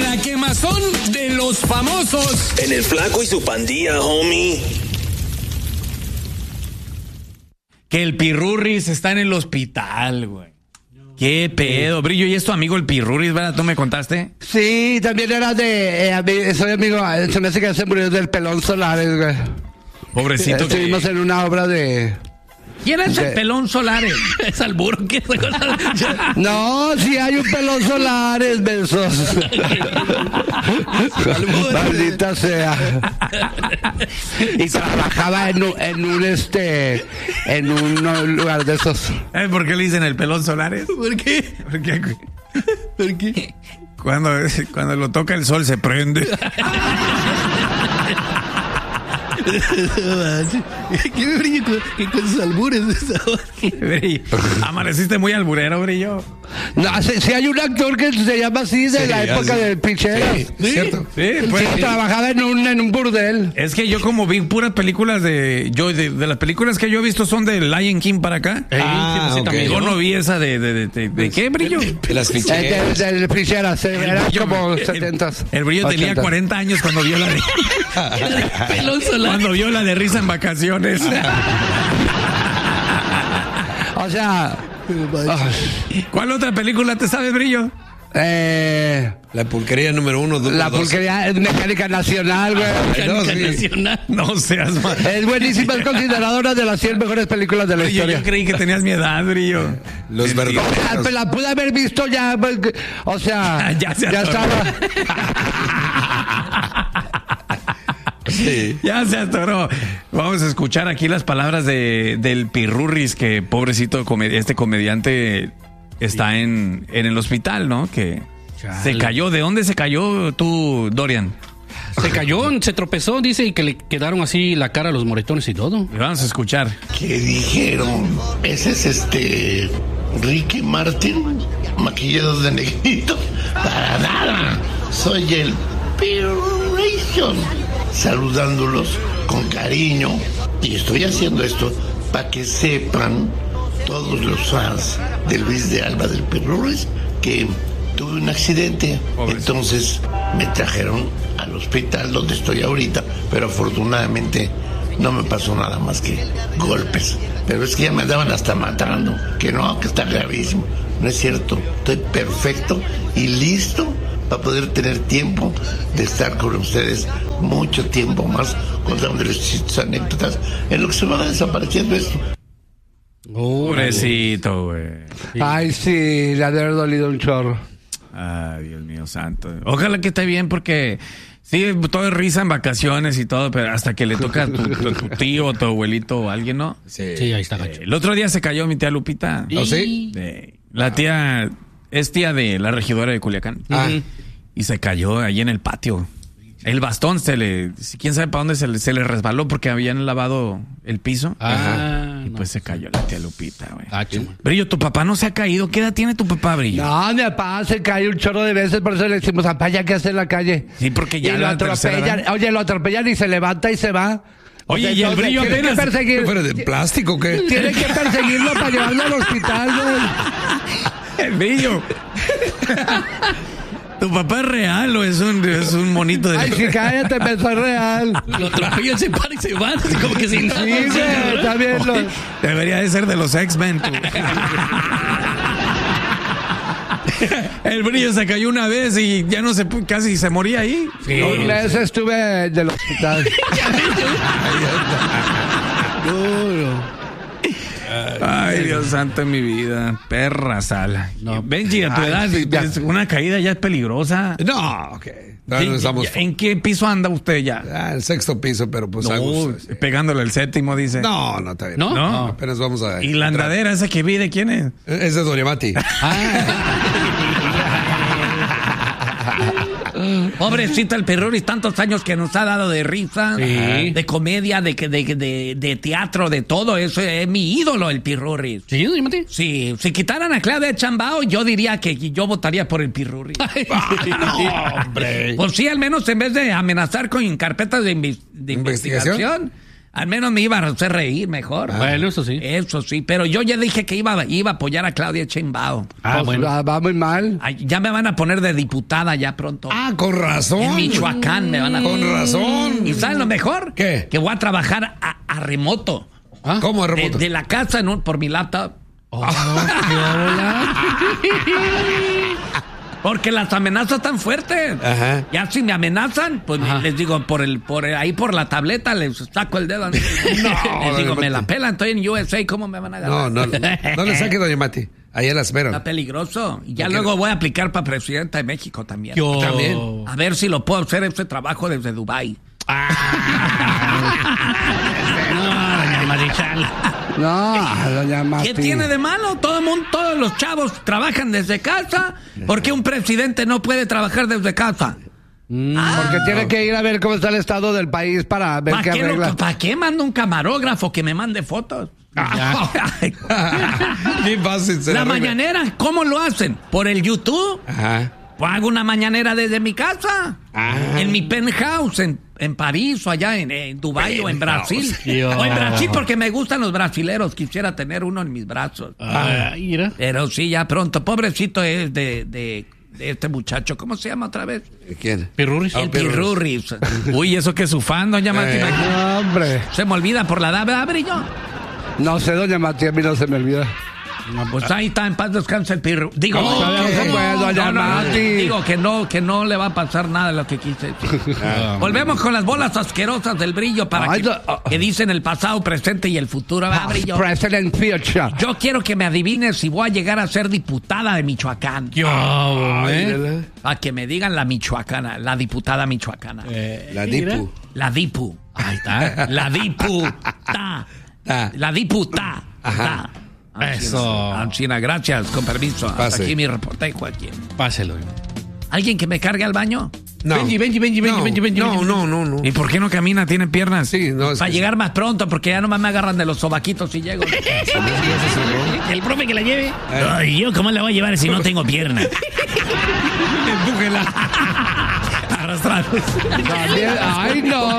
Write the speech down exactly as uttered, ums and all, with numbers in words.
La quemazón de los famosos. En el Flaco y su pandilla, homie. Que el Pirurris está en el hospital, güey. Qué pedo, Brillo. ¿Y es tu amigo el Pirurris, verdad? ¿Tú me contaste? Sí, también era de... Eh, soy amigo, se me hace que se murió del Pelón Solares, güey. Pobrecito. Estuvimos que... en una obra de... ¿Quién es de... el Pelón Solares? ¿Es Alburo? ¿Qué es? No, sí hay un Pelón Solares, besos. Maldita sea. Y trabajaba en un, en un este en un lugar de esos. ¿Eh? ¿Por qué le dicen el Pelón Solares? ¿Por qué? ¿Por qué? ¿Por qué? Cuando, cuando lo toca el sol se prende. ¿Qué me brillo con, que con sus albures? Brillo. Amaneciste muy alburero, Brillo. No, si, si hay un actor que se llama así de sí, la época sí. del Pichera. Sí, ¿sí? ¿Cierto? Sí, pues, sí, sí, trabajaba en un, en un burdel. Es que yo como vi puras películas de... yo de, de las películas que yo he visto son de Lion King para acá. Ah, sí, okay. Yo no vi esa de... ¿De, de, de, de qué, Brillo? De las ficheras. De, de, de Pichera, sí, era brillo, como el, setentas. El Brillo ochentas. Tenía cuarenta años cuando vio la de... Pelón Solar. Cuando vio la de Risa en Vacaciones. O sea... ¿Cuál otra película te sabes, Brillo? Eh, la pulquería número uno. La dos. Pulquería Mecánica Nacional, güey. Mecánica no, sí. Nacional. No seas mal. Es buenísima, es consideradora de las cien mejores películas de la Brillo, historia. Yo creí que tenías mi edad, Brillo. Los verdaderos. La pude haber visto ya, o sea, ya, se ya estaba. Sí. Ya se atoró. Vamos a escuchar aquí las palabras de del Pirurris, que pobrecito este comediante está en, en el hospital, ¿no? Que Chale. se cayó. ¿De dónde se cayó tú, Dorian? Se cayó, se tropezó, dice, y que le quedaron así la cara, los moretones y todo. Vamos a escuchar. ¿Qué dijeron? Ese es este Ricky Martin, maquillado de negrito. Para nada. Soy el Pirurration, saludándolos con cariño. Y estoy haciendo esto para que sepan todos los fans de Luis de Alba del Pirurris que tuve un accidente. Entonces me trajeron al hospital donde estoy ahorita, pero afortunadamente no me pasó nada más que golpes. Pero es que ya me andaban hasta matando, que no, que está gravísimo. No es cierto, estoy perfecto y listo para poder tener tiempo de estar con ustedes mucho tiempo más, contándoles sus anécdotas en lo que se va desapareciendo esto. Pobrecito, güey. Sí. Ay, sí, le ha de haber dolido un chorro. Ay, Dios mío santo. Ojalá que esté bien, porque sí, todo es risa en vacaciones y todo, pero hasta que le toca a tu, a tu tío, tu abuelito o alguien, ¿no? Sí, sí ahí está. Eh, el otro día se cayó mi tía Lupita. ¿Oh, sí? De, la tía es tía de la regidora de Culiacán. Ah. Y se cayó ahí en el patio. El bastón se le... quién sabe para dónde se le, se le resbaló porque habían lavado el piso. Ah, y pues no. Se cayó la tía Lupita, güey. Ah, Brillo, tu papá no se ha caído. ¿Qué edad tiene tu papá, Brillo? No, mi papá se cae un chorro de veces, por eso le decimos, papá, ya que hace en la calle. Sí, porque ya y lo atropellan. Oye, lo atropellan y se levanta y se va. Oye, o sea, y el Brillo tiene apenas... que perseguir... ¿Pero de plástico qué? Tiene que perseguirlo para llevarlo al hospital, güey. El Brillo. ¿Tu papá es real o es un, es un monito de... Ay, sí, cállate, pensó es real. Lo atropellan, se para y se van, así como que sin nada. Sí, güey, está bien. Lo... Debería de ser de los X-Men. El Brillo se cayó una vez y ya no se... casi se moría ahí. Sí. Un mes estuve del hospital. Duro. Ay, Dios santo en mi vida. Perra sala. No. Benji, a tu Ay, edad, sí, es una caída ya es peligrosa. No, ok. No, sí, no estamos... ¿En qué piso anda usted ya? Ah, el sexto piso, pero pues no, algo... pegándole el séptimo, dice. No, no, está bien. ¿No? no. Apenas vamos a... ¿Y la andadera esa que vi de quién es? Es de Doña Mati. Pobrecita el Pirurris, tantos años que nos ha dado de risa, sí. de comedia, de, de, de, de teatro, de todo eso. Es mi ídolo el Pirurris. ¿Sí, doña Mati? Sí, si quitaran a Claudia Chambao, yo diría que yo votaría por el Pirurris. No, hombre. Pues sí, al menos en vez de amenazar con carpetas de, invi- de investigación, ¿Investigación? Al menos me iba a hacer reír mejor. Ah, bueno, eso sí. Eso sí, pero yo ya dije que iba, iba a apoyar a Claudia Sheinbaum. Ah, Pues, bueno. va, va muy mal. Ay, ya me van a poner de diputada ya pronto. Ah, con razón. En Michoacán me van a Con poner. razón. ¿Y saben lo mejor? ¿Qué? Que voy a trabajar a, a remoto. Ah, ¿Cómo de De, remoto? de la casa en un- por mi laptop. oh, qué hola. Porque las amenazas están fuertes. Ajá. Ya si me amenazan, pues Ajá. les digo, por el, por el- ahí por la tableta les saco el dedo. No, les digo, me la pelan, estoy en U S A, ¿cómo me van a No, agarrar? no, no le saque, doña Mati. Ahí la Está esperan. peligroso. Y ya ¿Por qué luego no? voy a aplicar para presidenta de México también. Yo. También. A ver si lo puedo hacer ese trabajo desde Dubái. No, doña Marichal. No, doña Mati. ¿Qué tiene de malo? Todo el mundo, todos los chavos trabajan desde casa. ¿Por qué un presidente no puede trabajar desde casa? Porque tiene que ir a ver cómo está el estado del país para ver ¿Para qué qué, no- arregla. ¿Para qué mando un camarógrafo que me mande fotos? Bien fácil. se La arregla. mañanera, ¿cómo lo hacen? ¿Por el YouTube? Ajá. Pues hago una mañanera desde mi casa. Ah. En mi penthouse, en, en París o allá en, en Dubái o en Brasil. Dios. O en Brasil porque me gustan los brasileros. Quisiera tener uno en mis brazos. Ay, mira. Pero sí, ya pronto. Pobrecito es de, de, de este muchacho. ¿Cómo se llama otra vez? ¿Quién? Pirurris. Ah, El Pirurris. Pirurris. Uy, eso que es su fan, doña Martín. Eh. No, hombre. Se me olvida por la edad, ¿verdad, Brillo? No sé, doña Mati, a mí no se me olvida. No, pues ahí está, en paz descansa el Pirru. Digo, ¿Cómo? Todavía no se puede, doña Mati. digo que no, que no le va a pasar nada de lo que quise decir. Volvemos con las bolas asquerosas del Brillo para Ay, que, do- oh. que dicen el pasado, presente y el futuro. ¿Verdad, Brillo? President Future. Yo quiero que me adivines si voy a llegar a ser diputada de Michoacán. Yo, ¿eh? Para que me digan la michoacana, la diputada michoacana. Eh, La mira. Dipu. La dipu. Ahí está. La diputa. Ah. La diputa. Ajá. Eso. Ancina, gracias, con permiso. Hasta Pase. aquí mi reportaje, Joaquín. Páselo. ¿Alguien que me cargue al baño? No. Benji, Benji, Benji, Benji, no, Benji, Benji, no, Benji. no, no, no. ¿Y por qué no camina? ¿Tiene piernas? Sí, no, es Para que- llegar más pronto, porque ya nomás me agarran de los sobaquitos y llego. El profe que la lleve. Ay, ¿yo cómo la voy a llevar si no tengo piernas? Empújela. Arrastrando. También- Ay, no.